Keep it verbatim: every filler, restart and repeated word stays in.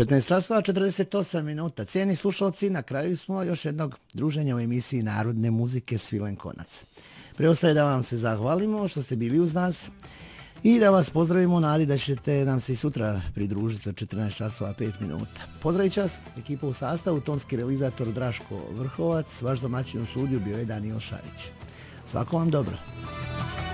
petnaest časova četrdeset osam minuta. Cijeni slušalci, na kraju smo još jednog druženja u emisiji Narodne muzike Svilen Konac. Preostaje da vam se zahvalimo što ste bili uz nas i da vas pozdravimo u nadi da ćete nam se i sutra pridružiti od četrnaest časova pet minuta. Pozdravit će vas ekipa u sastavu, tonski realizator Draško Vrhovac, vaš domaćin u studiju bio je Danijel Šarić. Svako vam dobro.